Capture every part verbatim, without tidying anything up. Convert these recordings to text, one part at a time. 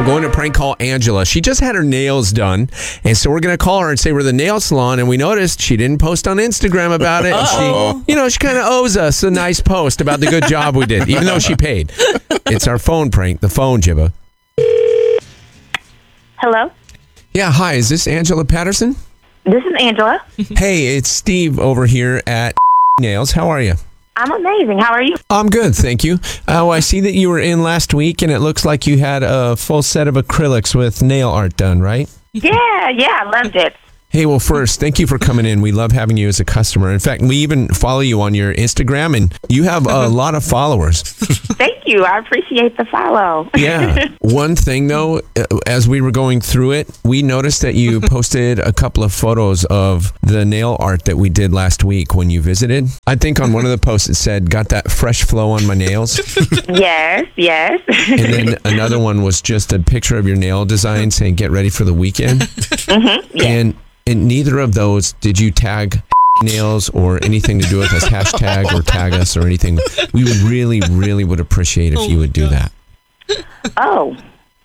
we're going to prank call Angela. She just had her nails done, and so we're going to call her and say we're the nail salon, and we noticed she didn't post on Instagram about it. And she, you know, she kind of owes us a nice post about the good job we did, even though she paid. It's our phone prank, the phone, Jibba. Hello? Yeah, hi. Is this Angela Patterson? This is Angela. Hey, it's Steve over here at Nails. How are you? I'm amazing. How are you? I'm good, thank you. Oh, I see that you were in last week, and it looks like you had a full set of acrylics with nail art done, right? Yeah, yeah, I loved it. Hey, well, first, thank you for coming in. We love having you as a customer. In fact, we even follow you on your Instagram, and you have a lot of followers. Thank you. I appreciate the follow. Yeah. One thing, though, as we were going through it, we noticed that you posted a couple of photos of the nail art that we did last week when you visited. I think on one of the posts it said, got that fresh flow on my nails. Yes, yes. And then another one was just a picture of your nail design saying, get ready for the weekend. Mm-hmm. Yes. And in neither of those did you tag nails or anything to do with us, hashtag or tag us or anything. We really, really would appreciate if you would do that. Oh,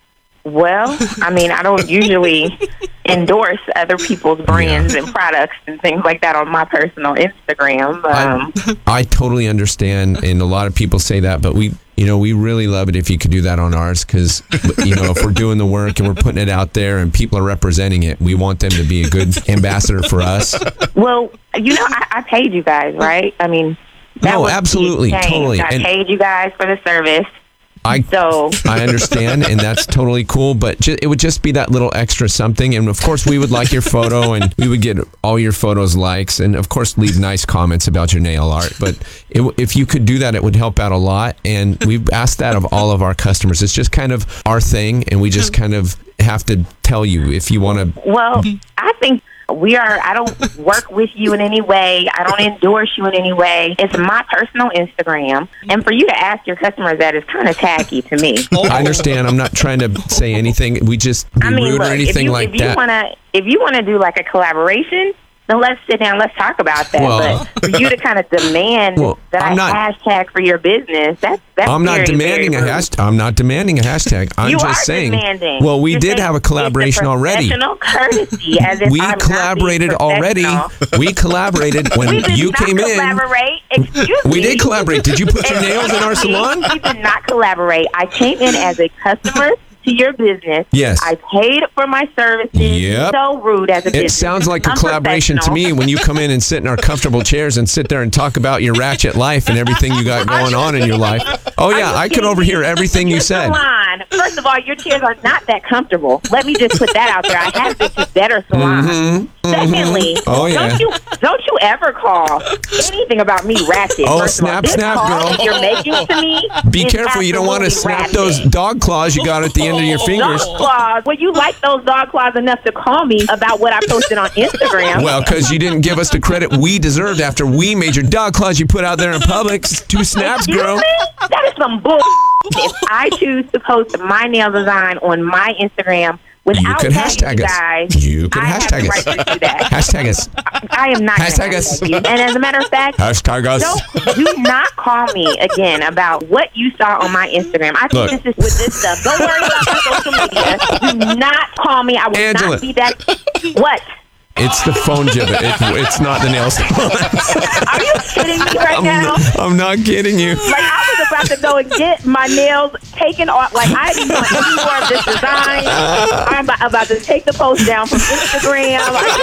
well, I mean, I don't usually endorse other people's brands Yeah. and products and things like that on my personal Instagram. Um, I, I totally understand, and a lot of people say that, but we, you know, we really love it if you could do that on ours, because, you know, if we're doing the work and we're putting it out there and people are representing it, we want them to be a good ambassador for us. well, you know, I, I paid you guys, right? I mean, that No, was the absolutely, exchange. totally. I And- paid you guys for the service. I So I understand, and that's totally cool, but ju- it would just be that little extra something, and of course we would like your photo, and we would get all your photos likes, and of course leave nice comments about your nail art, but it, if you could do that, it would help out a lot, and we've asked that of all of our customers. It's just kind of our thing, and we just kind of have to tell you if you want to. Well, I think we are, I don't work with you in any way. I don't endorse you in any way. It's my personal Instagram. And for you to ask your customers that is kind of tacky to me. I understand. I'm not trying to say anything. We just be I mean, rude look, or if anything you, like if you that. wanna, if you want to do like a collaboration, then let's sit down, let's talk about that. Well- but for you to kind of demand Well, that I'm I not- hashtag for your business, that's, that's I'm not very, demanding very a rude. hashtag. I'm not demanding a hashtag. I'm You just are saying. demanding. Well, we You're did saying have a it's collaboration already. professional courtesy, as if We I'm not being collaborated already. professional. We collaborated when We did you not came in. collaborate. Excuse We me. did collaborate. Did you put your nails in our Excuse me. salon? We did not collaborate. I came in as a customer to your business. Yes. I paid for my services. Yep. So rude as a It business. sounds like a collaboration to me when you come in and sit in our comfortable chairs and sit there and talk about your ratchet life and everything you got going on in your life. Oh, yeah, I could overhear everything you Your said. salon. First of all, your chairs are not that comfortable. Let me just put that out there. I have been to better salons. Secondly, Oh, yeah. don't you don't you ever call anything about me ratchet. Oh, First of all, snap, this snap, call girl. that you're making to me. Be is careful. You don't want to absolutely snap those ratchet. dog claws you got at the end of your fingers. Dog claws. Well, you like those dog claws enough to call me about what I posted on Instagram. Well, because you didn't give us the credit we deserved after we made your dog claws you put out there in public. Two snaps, Excuse girl. me? That is some bull. If I choose to post my nail design on my Instagram without could tagging hashtag you us. guys, You could I have hashtag the us. right to do that. Hashtag us. I am not gonna Hashtag us. hashtag you. And as a matter of fact, Hashtag us. don't do not call me again about what you saw on my Instagram. I think Look. this is with this stuff. Don't worry about my social media. Do not call me. I will Angela. not be that. What? It's the phone jibber. It, it's not the nail salon. Are you kidding me right I'm, now? I'm not kidding you. Like, I was about to go and get my nails taken off. Like, I didn't want any more of this design. I'm about, about to take the post down from Instagram.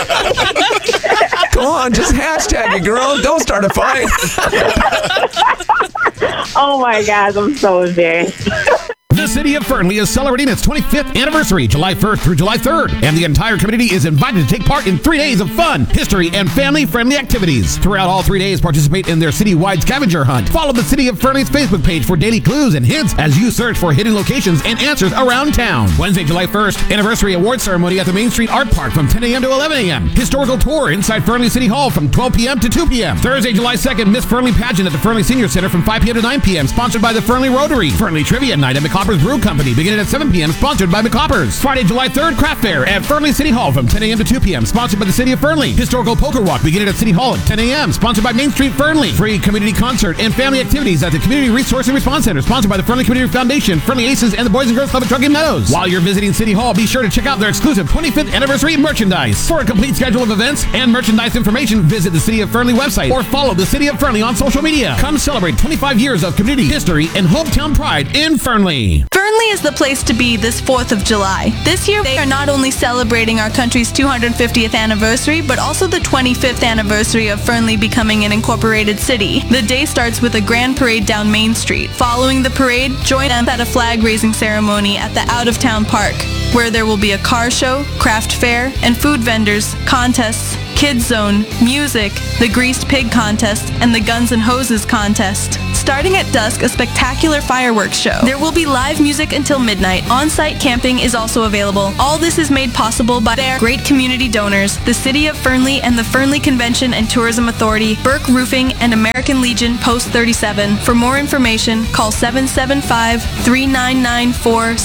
Like, Come on, just hashtag it, girl. Don't start a fight. oh, my gosh, I'm so embarrassed. The city of Fernley is celebrating its twenty-fifth anniversary, July first through July third, and the entire community is invited to take part in three days of fun, history, and family-friendly activities. Throughout all three days, participate in their citywide scavenger hunt. Follow the City of Fernley's Facebook page for daily clues and hints as you search for hidden locations and answers around town. Wednesday, July first, anniversary award ceremony at the Main Street Art Park from ten a.m. to eleven a.m. Historical tour inside Fernley City Hall from twelve p.m. to two p.m. Thursday, July second, Miss Fernley pageant at the Fernley Senior Center from five p.m. to nine p.m. Sponsored by the Fernley Rotary. Fernley Trivia Night at McCloppers McCoppers Brew Company, beginning at seven p.m., sponsored by McCoppers. Friday, July third, Craft Fair at Fernley City Hall from ten a.m. to two p.m., sponsored by the City of Fernley. Historical Poker Walk, beginning at City Hall at ten a.m., sponsored by Main Street Fernley. Free community concert and family activities at the Community Resource and Response Center, sponsored by the Fernley Community Foundation, Fernley Aces, and the Boys and Girls Club at Truckee Meadows. While you're visiting City Hall, be sure to check out their exclusive twenty-fifth anniversary merchandise. For a complete schedule of events and merchandise information, visit the City of Fernley website or follow the City of Fernley on social media. Come celebrate twenty-five years of community, history, and hometown pride in Fernley. Fernley is the place to be this fourth of July. This year, they are not only celebrating our country's two hundred fiftieth anniversary, but also the twenty-fifth anniversary of Fernley becoming an incorporated city. The day starts with a grand parade down Main Street. Following the parade, join them at a flag-raising ceremony at the out-of-town park, where there will be a car show, craft fair, and food vendors, contests, Kids Zone, music, the Greased Pig Contest, and the Guns and Hoses Contest. Starting at dusk, a spectacular fireworks show. There will be live music until midnight. On-site camping is also available. All this is made possible by their great community donors, the City of Fernley and the Fernley Convention and Tourism Authority, Burke Roofing, and American Legion Post thirty-seven. For more information, call seven seven five, three nine nine, four